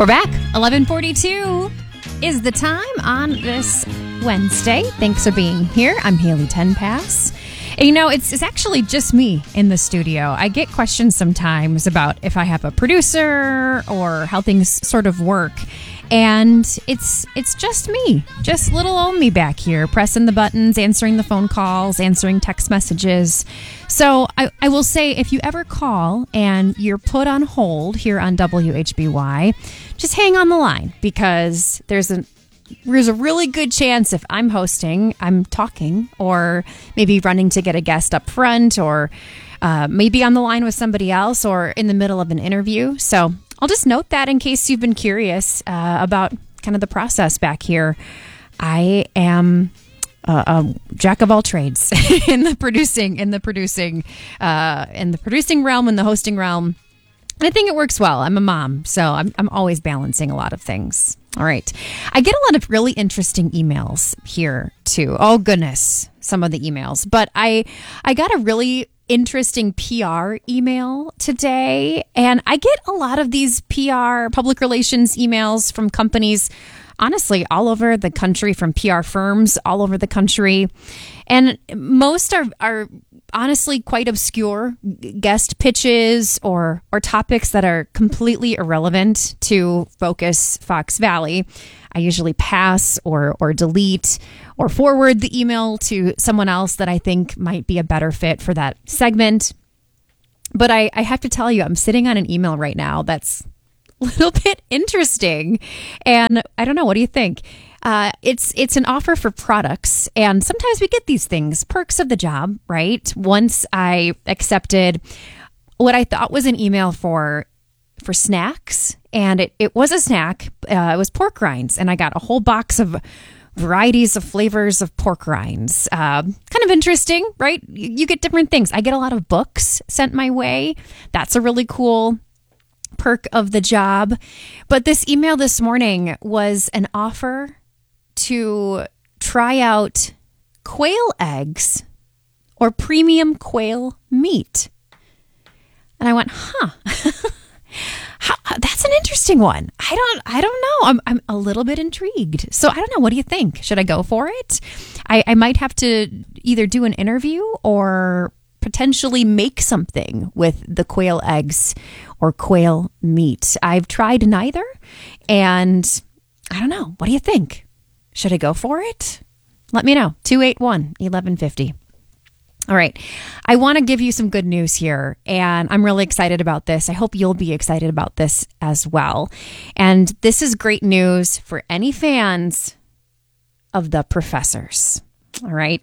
We're back. 11:42 is the time on this Wednesday. Thanks for being here. I'm Haley Tenpass. And, you know, it's actually just me in the studio. I get questions sometimes about if I have a producer or how things sort of work. And it's just me, just little old me back here, pressing the buttons, answering the phone calls, answering text messages. So I will say, if you ever call and you're put on hold here on WHBY, just hang on the line, because there's a really good chance if I'm hosting, I'm talking, or maybe running to get a guest up front, or maybe on the line with somebody else, or in the middle of an interview. So I'll just note that in case you've been curious about kind of the process back here. I am a jack of all trades in the producing realm, in the hosting realm. And I think it works well. I'm a mom, so I'm always balancing a lot of things. All right. I get a lot of really interesting emails here too. Oh goodness, some of the emails. But I got a really interesting PR email today, and I get a lot of these PR, public relations emails from companies, honestly, all over the country, from PR firms all over the country. And most are honestly quite obscure guest pitches or topics that are completely irrelevant to Focus Fox Valley. I usually pass or delete or forward the email to someone else that I think might be a better fit for that segment. But I have to tell you, I'm sitting on an email right now that's a little bit interesting. And I don't know, what do you think? It's an offer for products, and sometimes we get these things, perks of the job, right? Once I accepted what I thought was an email for snacks, and it was a snack. It was pork rinds, and I got a whole box of varieties of flavors of pork rinds. Kind of interesting, right? You get different things. I get a lot of books sent my way. That's a really cool perk of the job. But this email this morning was an offer to try out quail eggs or premium quail meat. And I went, that's an interesting one. I don't know. I'm a little bit intrigued. So I don't know. What do you think? Should I go for it? I might have to either do an interview or potentially make something with the quail eggs or quail meat. I've tried neither, and I don't know. What do you think? Should I go for it? Let me know. 281-1150. All right. I want to give you some good news here, and I'm really excited about this. I hope you'll be excited about this as well. And this is great news for any fans of The Professors. All right.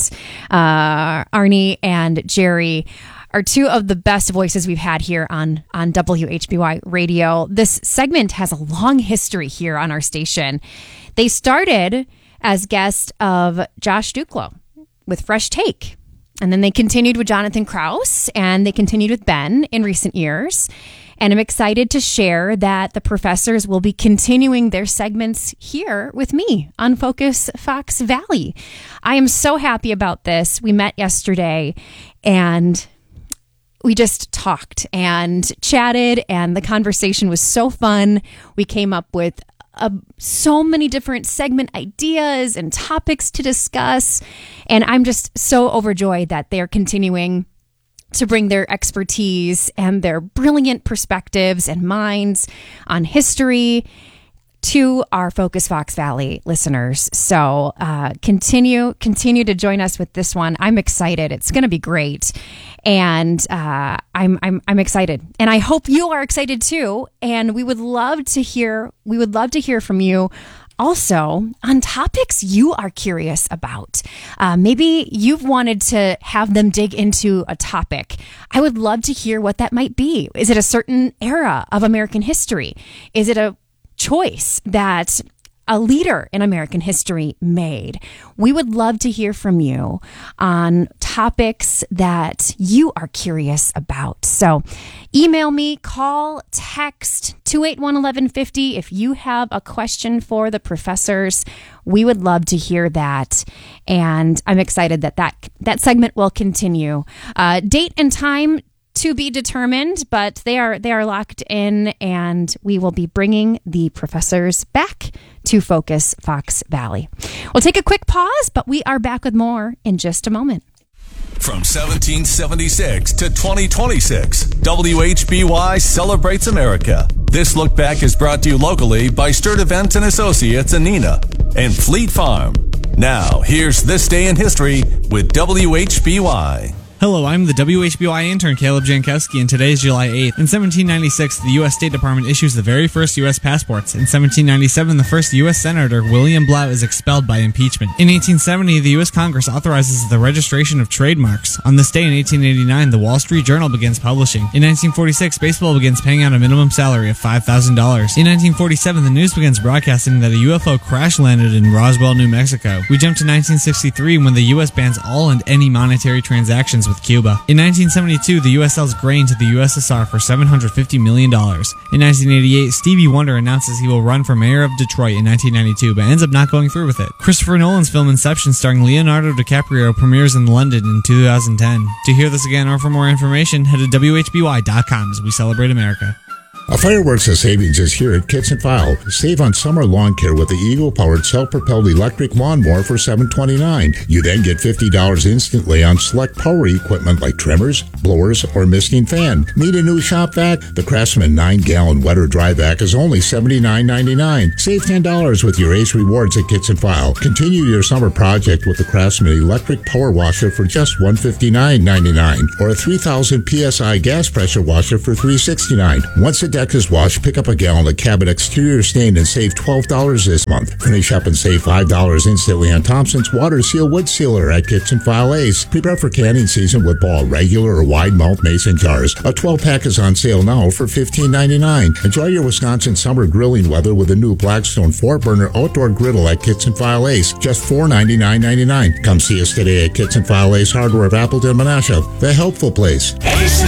Arnie and Jerry are two of the best voices we've had here on WHBY Radio. This segment has a long history here on our station. They started as guests of Josh Duclos with Fresh Take. And then they continued with Jonathan Krause, and they continued with Ben in recent years. And I'm excited to share that the Professors will be continuing their segments here with me on Focus Fox Valley. I am so happy about this. We met yesterday, and we just talked and chatted, and the conversation was so fun. We came up with so many different segment ideas and topics to discuss. And I'm just so overjoyed that they're continuing to bring their expertise and their brilliant perspectives and minds on history to our Focus Fox Valley listeners. So continue to join us with this one. I'm excited. It's going to be great. And I'm excited, and I hope you are excited too. And we would love to hear from you also on topics you are curious about. Maybe you've wanted to have them dig into a topic. I would love to hear what that might be. Is it a certain era of American history? Is it a choice that a leader in American history made? We would love to hear from you on topics that you are curious about. So email me, call, text 281-1150 if you have a question for the Professors. We would love to hear that. And I'm excited that segment will continue. Date and time to be determined, but they are locked in, and we will be bringing the professors back to Focus Fox Valley. We'll take a quick pause, but we are back with more in just a moment. From 1776 to 2026, WHBY celebrates America. This look back is brought to you locally by Sturt Events and Associates in Neenah and Fleet Farm. Now, here's This Day in History with WHBY. Hello, I'm the WHBY intern, Caleb Jankowski, and today is July 8th. In 1796, the U.S. State Department issues the very first U.S. passports. In 1797, the first U.S. Senator, William Blount, is expelled by impeachment. In 1870, the U.S. Congress authorizes the registration of trademarks. On this day in 1889, the Wall Street Journal begins publishing. In 1946, baseball begins paying out a minimum salary of $5,000. In 1947, the news begins broadcasting that a UFO crash-landed in Roswell, New Mexico. We jump to 1963 when the U.S. bans all and any monetary transactions with Cuba. In 1972, the U.S. sells grain to the USSR for $750 million. In 1988, Stevie Wonder announces he will run for mayor of Detroit in 1992, but ends up not going through with it. Christopher Nolan's film Inception, starring Leonardo DiCaprio, premieres in London in 2010. To hear this again or for more information, head to WHBY.com as we celebrate America. A Fireworks of Savings is here at Kits and File. Save on summer lawn care with the Eagle-powered self-propelled electric lawnmower for $729. You then get $50 instantly on select power equipment like trimmers, blowers, or misting fan. Need a new shop vac? The Craftsman 9-gallon wet or dry vac is only $79.99. Save $10 with your Ace Rewards at Kits and File. Continue your summer project with the Craftsman electric power washer for just $159.99, or a 3,000 PSI gas pressure washer for $369. Once a deck is washed, pick up a gallon of Cabot exterior stain and save $12 this month. Finish up and save $5 instantly on Thompson's Water Seal Wood Sealer at Kits and File Ace. Prepare for canning season with Ball regular or wide mouth mason jars. A 12-pack is on sale now for $15.99. Enjoy your Wisconsin summer grilling weather with a new Blackstone 4-burner outdoor griddle at Kits and File Ace, just $499.99. Come see us today at Kits and File Ace Hardware of Appleton, Menasha, the helpful place. Ace